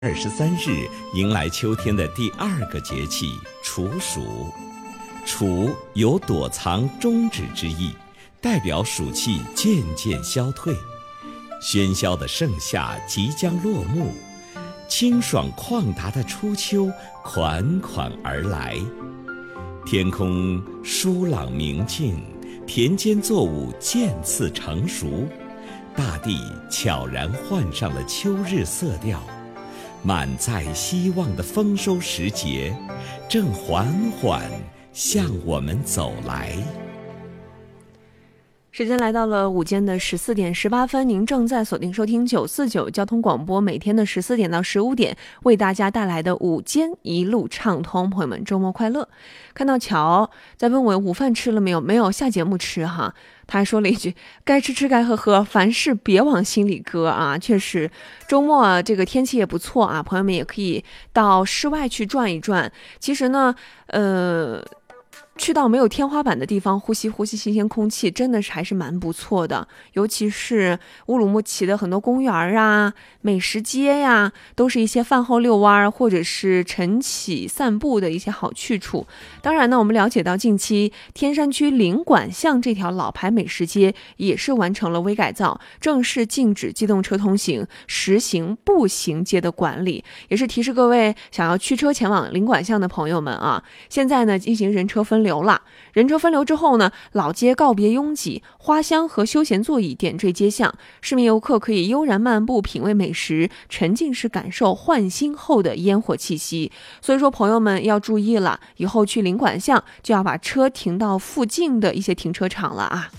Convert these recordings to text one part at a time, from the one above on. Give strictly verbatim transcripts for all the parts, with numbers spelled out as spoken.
二十三日迎来秋天的第二个节气处暑。处有躲藏终止之意，代表暑气渐渐消退，喧嚣的盛夏即将落幕，清爽旷达的初秋款款而来。天空舒朗明净，田间作物渐次成熟，大地悄然换上了秋日色调。满载希望的丰收时节，正缓缓向我们走来。 时间来到了午间的十四点十八分，您正在锁定收听九四九交通广播，每天的十四点到十五点为大家带来的午间一路畅通。朋友们，周末快乐！看到乔在问我午饭吃了没有，没有，下节目吃哈。他还说了一句：“该吃吃，该喝喝，凡事别往心里搁啊！”确实，周末这个天气也不错啊，朋友们也可以到室外去转一转。其实呢，呃。去到没有天花板的地方，呼吸呼吸新鲜空气，真的是还是蛮不错的。尤其是乌鲁木齐的很多公园啊、美食街呀，都是一些饭后遛弯或者是晨起散步的一些好去处。当然呢，我们了解到近期天山区领馆巷这条老牌美食街也是完成了微改造，正式禁止机动车通行，实行步行街的管理，也是提示各位想要驱车前往领馆巷的朋友们啊，现在呢进行人车分流了。人车分流之后呢，老街告别拥挤，花香和休闲座椅点缀街巷，市民游客可以悠然漫步，品味美食，沉浸式感受换新后的烟火气息。所以说朋友们要注意了，以后去领馆巷就要把车停到附近的一些停车场了啊。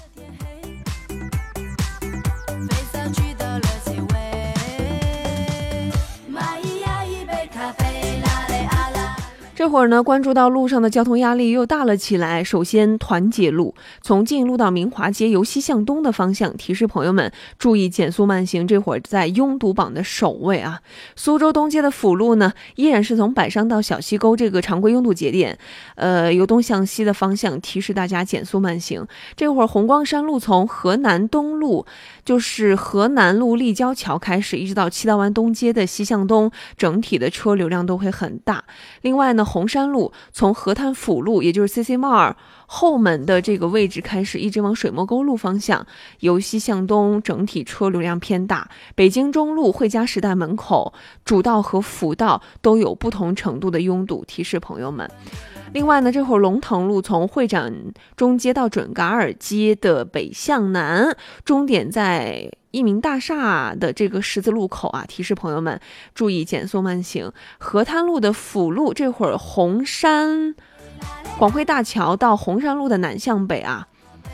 这会儿呢，关注到路上的交通压力又大了起来。首先，团结路从晋路到明华街由西向东的方向，提示朋友们注意减速慢行。这会儿在拥堵榜的首位啊。苏州东街的辅路呢，依然是从百商到小西沟这个常规拥堵节点，呃，由东向西的方向，提示大家减速慢行。这会儿红光山路从河南东路，就是河南路立交桥开始，一直到七道湾东街的西向东，整体的车流量都会很大。另外呢，红山路从河滩辅路，也就是 C C 帽儿后门的这个位置开始，一直往水磨沟路方向，由西向东，整体车流量偏大。北京中路汇佳时代门口主道和辅道都有不同程度的拥堵，提示朋友们。另外呢，这会儿龙腾路从会展中街到准噶尔街的北向南，终点在一鸣大厦的这个十字路口啊，提示朋友们注意减速慢行。河滩路的辅路，这会儿红山广汇大桥到红山路的南向北啊，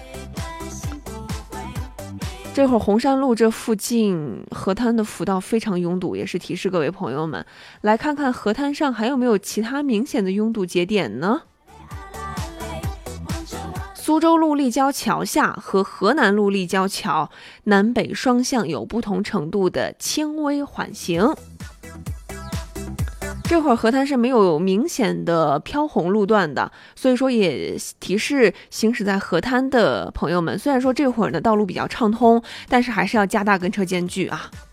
这会儿红山路这附近河滩的辅道非常拥堵，也是提示各位朋友们来看看河滩上还有没有其他明显的拥堵节点呢？苏州路立交桥下和河南路立交桥南北双向有不同程度的轻微缓行。这会儿河滩是没有明显的飘红路段的，所以说也提示行驶在河滩的朋友们，虽然说这会儿呢道路比较畅通，但是还是要加大跟车间距啊。